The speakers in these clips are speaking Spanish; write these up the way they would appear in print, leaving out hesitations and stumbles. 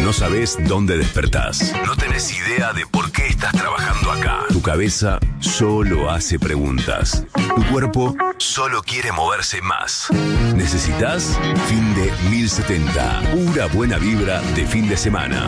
No sabés dónde despertás. No tenés idea de por qué estás trabajando acá. Tu cabeza solo hace preguntas. Tu cuerpo solo quiere moverse más. ¿Necesitas? Fin de 1070. Pura buena vibra de fin de semana.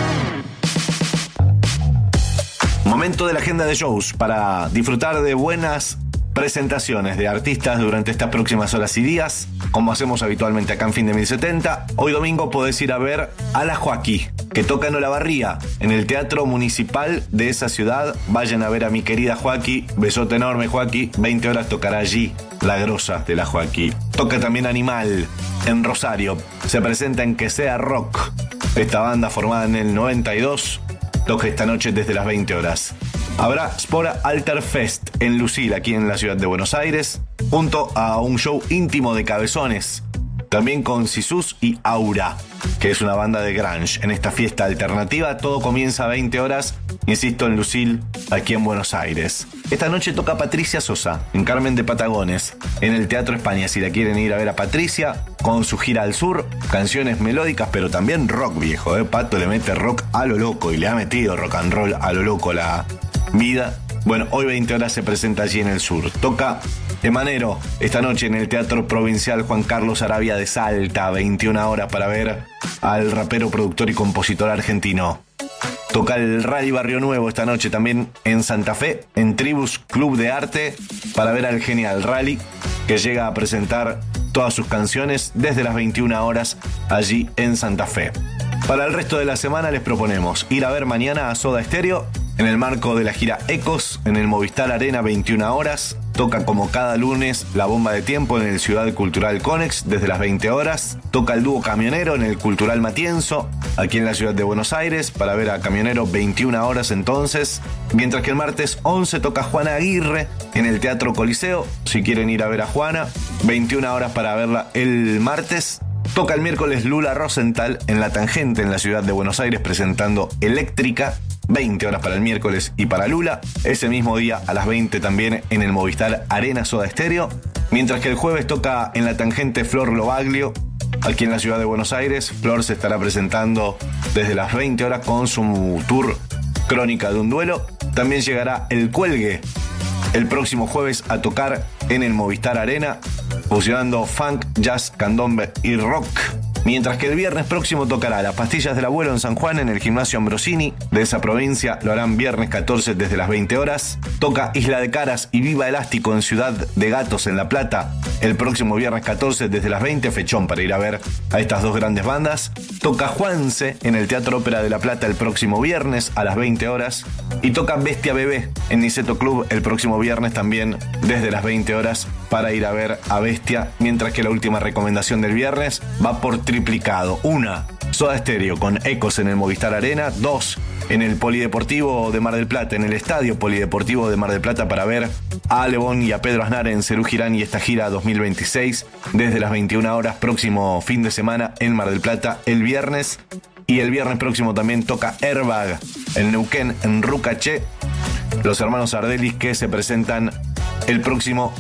Momento de la agenda de shows para disfrutar de buenas presentaciones de artistas durante estas próximas horas y días, como hacemos habitualmente acá en Fin de 1070. Hoy domingo podés ir a ver a la Joaquí, que toca en Olavarría, en el Teatro Municipal de esa ciudad. Vayan a ver a mi querida Joaquí, besote enorme Joaquí, 20 horas tocará allí la grosa de la Joaquí. Toca también Animal en Rosario, se presenta en Que Sea Rock, esta banda formada en el 92, toca esta noche desde las 20 horas. Habrá Spora Alter Fest en Lucil, aquí en la ciudad de Buenos Aires, junto a un show íntimo de Cabezones, también con Sisus y Aura, que es una banda de grunge. En esta fiesta alternativa todo comienza a 20 horas, insisto, en Lucil, aquí en Buenos Aires. Esta noche toca Patricia Sosa, en Carmen de Patagones, en el Teatro España. Si la quieren ir a ver a Patricia, con su gira al sur, canciones melódicas, pero también rock viejo, Pato le mete rock a lo loco y le ha metido rock and roll a lo loco la vida. Bueno, hoy 20 horas se presenta allí en el sur. Toca Emanero esta noche en el Teatro Provincial Juan Carlos Arabia de Salta, 21 horas, para ver al rapero, productor y compositor argentino. Toca el Rally Barrio Nuevo esta noche también en Santa Fe, en Tribus Club de Arte, para ver al Genial Rally, que llega a presentar todas sus canciones desde las 21 horas allí en Santa Fe. Para el resto de la semana les proponemos ir a ver mañana a Soda Stereo en el marco de la gira Ecos en el Movistar Arena, 21 horas. Toca como cada lunes La Bomba de Tiempo en el Ciudad Cultural Conex desde las 20 horas. Toca el dúo Camionero en el Cultural Matienzo, aquí en la ciudad de Buenos Aires, para ver a Camionero 21 horas entonces. Mientras que el martes 11 toca Juana Aguirre en el Teatro Coliseo, si quieren ir a ver a Juana, 21 horas para verla el martes. Toca el miércoles Lula Rosenthal en La Tangente en la ciudad de Buenos Aires presentando Eléctrica, 20 horas para el miércoles y para Lula. Ese mismo día a las 20 también en el Movistar Arena Soda Stereo. Mientras que el jueves toca en La Tangente Flor Lobaglio, aquí en la ciudad de Buenos Aires. Flor se estará presentando desde las 20 horas con su tour Crónica de un Duelo. También llegará El Cuelgue el próximo jueves a tocar en el Movistar Arena, fusionando funk, jazz, candombe y rock. Mientras que el viernes próximo tocará Las Pastillas del Abuelo en San Juan en el Gimnasio Ambrosini de esa provincia. Lo harán viernes 14 desde las 20 horas. Toca Isla de Caras y Viva Elástico en Ciudad de Gatos en La Plata el próximo viernes 14 desde las 20. Fechón para ir a ver a estas dos grandes bandas. Toca Juanse en el Teatro Ópera de La Plata el próximo viernes a las 20 horas. Y toca Bestia Bebé en Niceto Club el próximo viernes también desde las 20 horas para ir a ver a Bestia. Mientras que la última recomendación del viernes va por triplicado. 1, Soda Stereo con Ecos en el Movistar Arena. 2, en el Polideportivo de Mar del Plata, en el Estadio Polideportivo de Mar del Plata, para ver a Ale Bon y a Pedro Aznar en Serú Girán y esta gira 2026 desde las 21 horas próximo fin de semana en Mar del Plata el viernes. Y el viernes próximo también toca Airbag en Neuquén, en Rucaché, los hermanos Ardelis, que se presentan el próximo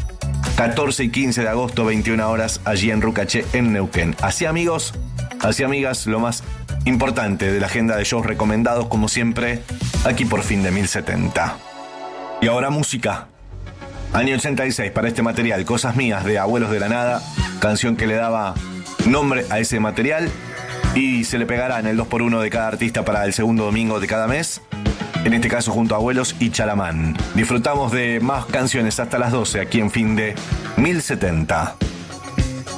14 y 15 de agosto, 21 horas, allí en Rucaché, en Neuquén. Así, amigos, así, amigas, lo más importante de la agenda de shows recomendados, como siempre, aquí por Fin de 1070. Y ahora música. Año 86 para este material, Cosas Mías de Abuelos de la Nada, canción que le daba nombre a ese material y se le pegará en el 2x1 de cada artista para el segundo domingo de cada mes. En este caso junto a Abuelos y Chalamán. Disfrutamos de más canciones hasta las 12 aquí en Fin de 1070.